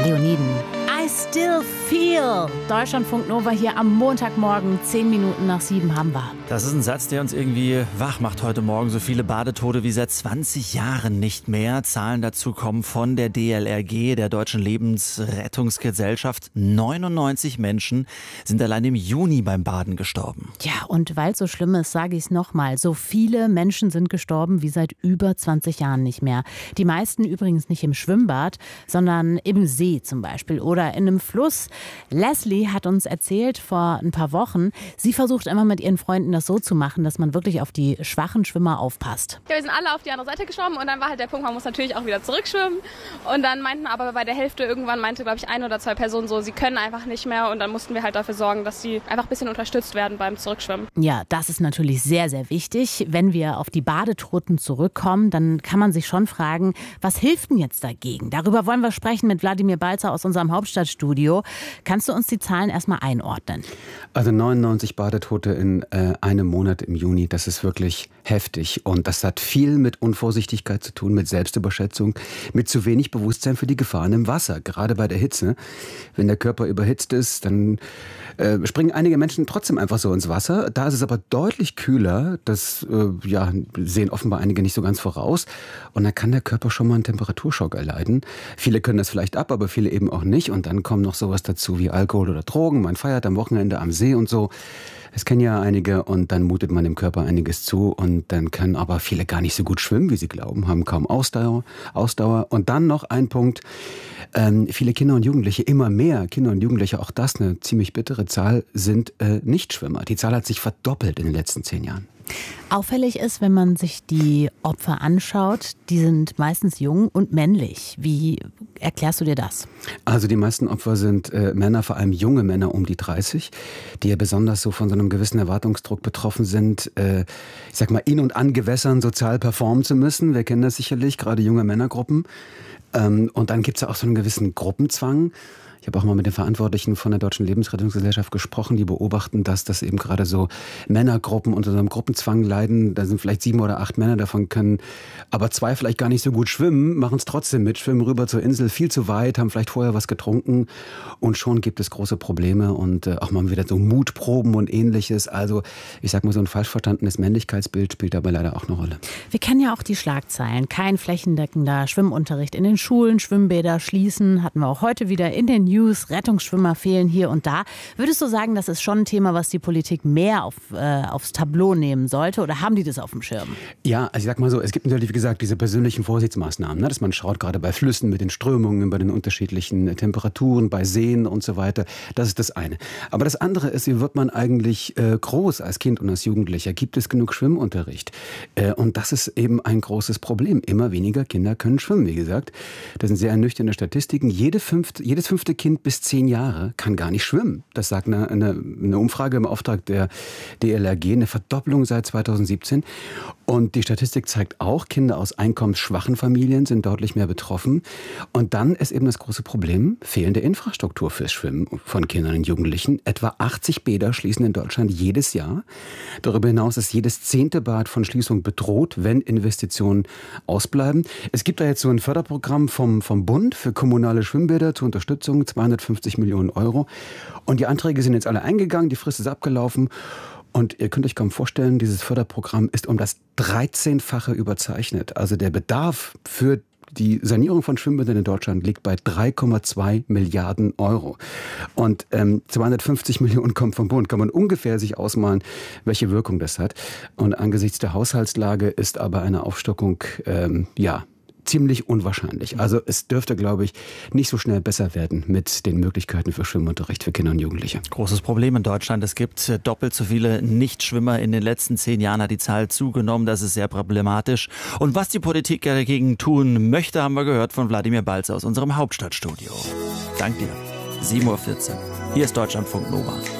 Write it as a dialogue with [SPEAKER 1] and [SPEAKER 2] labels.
[SPEAKER 1] Leoniden. I still feel. Deutschlandfunk Nova hier am Montagmorgen, 10 Minuten nach 7 haben wir.
[SPEAKER 2] Das ist ein Satz, der uns irgendwie wach macht heute Morgen. So viele Badetote wie seit 20 Jahren nicht mehr. Zahlen dazu kommen von der DLRG, der Deutschen Lebensrettungsgesellschaft. 99 Menschen sind allein im Juni beim Baden gestorben.
[SPEAKER 1] Ja, und weil es so schlimm ist, sage ich es nochmal. So viele Menschen sind gestorben wie seit über 20 Jahren nicht mehr. Die meisten übrigens nicht im Schwimmbad, sondern im See zum Beispiel oder in einem Fluss. Leslie hat uns erzählt vor ein paar Wochen, sie versucht immer mit ihren Freunden das so zu machen, dass man wirklich auf die schwachen Schwimmer aufpasst.
[SPEAKER 3] Ja, wir sind alle auf die andere Seite geschwommen und dann war halt der Punkt, man muss natürlich auch wieder zurückschwimmen. Und dann meinten aber bei der Hälfte irgendwann glaube ich, 1 oder 2 Personen so, sie können einfach nicht mehr. Und dann mussten wir halt dafür sorgen, dass sie einfach ein bisschen unterstützt werden beim Zurückschwimmen.
[SPEAKER 1] Ja, das ist natürlich sehr, sehr wichtig. Wenn wir auf die Badetoten zurückkommen, dann kann man sich schon fragen, was hilft denn jetzt dagegen? Darüber wollen wir sprechen mit Wladimir Balzer aus unserem Hauptstadtstudio. Kannst du uns die Zahlen erstmal einordnen?
[SPEAKER 4] Also 99 Badetote in einem Monat im Juni, das ist wirklich heftig. Und das hat viel mit Unvorsichtigkeit zu tun, mit Selbstüberschätzung, mit zu wenig Bewusstsein für die Gefahren im Wasser. Gerade bei der Hitze. Wenn der Körper überhitzt ist, dann springen einige Menschen trotzdem einfach so ins Wasser. Da ist es aber deutlich kühler. Das sehen offenbar einige nicht so ganz voraus. Und dann kann der Körper schon mal einen Temperaturschock erleiden. Viele können das vielleicht ab, aber viele eben auch nicht. Und dann kommt noch sowas dazu wie Alkohol oder Drogen. Man feiert am Wochenende am See und so. Das kennen ja einige und dann mutet man dem Körper einiges zu und dann können aber viele gar nicht so gut schwimmen, wie sie glauben, haben kaum Ausdauer. Und dann noch ein Punkt, viele Kinder und Jugendliche, immer mehr Kinder und Jugendliche, auch das eine ziemlich bittere Zahl, sind Nichtschwimmer. Die Zahl hat sich verdoppelt in den letzten 10 Jahren.
[SPEAKER 1] Auffällig ist, wenn man sich die Opfer anschaut, die sind meistens jung und männlich. Wie erklärst du dir das?
[SPEAKER 4] Also die meisten Opfer sind Männer, vor allem junge Männer um die 30, die ja besonders so von so einem gewissen Erwartungsdruck betroffen sind, ich sag mal, in und an Gewässern sozial performen zu müssen. Wir kennen das sicherlich, gerade junge Männergruppen. Und dann gibt es ja auch so einen gewissen Gruppenzwang. Ich habe auch mal mit den Verantwortlichen von der Deutschen Lebensrettungsgesellschaft gesprochen, die beobachten, dass das eben gerade so Männergruppen unter so einem Gruppenzwang leiden. Da sind vielleicht 7 oder 8 Männer, davon können aber 2 vielleicht gar nicht so gut schwimmen, machen es trotzdem mit, schwimmen rüber zur Insel, viel zu weit, haben vielleicht vorher was getrunken und schon gibt es große Probleme und auch mal wieder so Mutproben und Ähnliches. Also ich sag mal, so ein falsch verstandenes Männlichkeitsbild spielt dabei leider auch eine Rolle.
[SPEAKER 1] Wir kennen ja auch die Schlagzeilen. Kein flächendeckender Schwimmunterricht in den Schulen, Schwimmbäder schließen, hatten wir auch heute wieder in den News, Rettungsschwimmer fehlen hier und da. Würdest du sagen, das ist schon ein Thema, was die Politik mehr aufs Tableau nehmen sollte oder haben die das auf dem Schirm?
[SPEAKER 4] Ja, also ich sag mal so, es gibt natürlich, wie gesagt, diese persönlichen Vorsichtsmaßnahmen, ne, dass man schaut, gerade bei Flüssen mit den Strömungen, bei den unterschiedlichen Temperaturen, bei Seen und so weiter. Das ist das eine. Aber das andere ist, wie wird man eigentlich groß als Kind und als Jugendlicher? Gibt es genug Schwimmunterricht? Und das ist eben ein großes Problem. Immer weniger Kinder können schwimmen, wie gesagt. Das sind sehr ernüchternde Statistiken. Jedes fünfte Kind bis 10 Jahre kann gar nicht schwimmen. Das sagt eine Umfrage im Auftrag der DLRG, eine Verdopplung seit 2017. Und die Statistik zeigt auch, Kinder aus einkommensschwachen Familien sind deutlich mehr betroffen. Und dann ist eben das große Problem, fehlende Infrastruktur fürs Schwimmen von Kindern und Jugendlichen. Etwa 80 Bäder schließen in Deutschland jedes Jahr. Darüber hinaus ist jedes 10. Bad von Schließung bedroht, wenn Investitionen ausbleiben. Es gibt da jetzt so ein Förderprogramm vom Bund für kommunale Schwimmbäder zur Unterstützung, 250 Millionen Euro. Und die Anträge sind jetzt alle eingegangen, die Frist ist abgelaufen. Und ihr könnt euch kaum vorstellen, dieses Förderprogramm ist um das 13-fache überzeichnet. Also der Bedarf für die Sanierung von Schwimmbädern in Deutschland liegt bei 3,2 Milliarden Euro. Und 250 Millionen kommen vom Bund. Kann man ungefähr sich ausmalen, welche Wirkung das hat. Und angesichts der Haushaltslage ist aber eine Aufstockung, ziemlich unwahrscheinlich. Also es dürfte, glaube ich, nicht so schnell besser werden mit den Möglichkeiten für Schwimmunterricht für Kinder und Jugendliche.
[SPEAKER 2] Großes Problem in Deutschland. Es gibt doppelt so viele Nichtschwimmer. In den letzten 10 Jahren hat die Zahl zugenommen. Das ist sehr problematisch. Und was die Politik dagegen tun möchte, haben wir gehört von Wladimir Balzer aus unserem Hauptstadtstudio. Dank dir. 7:14 Uhr. Hier ist Deutschlandfunk Nova.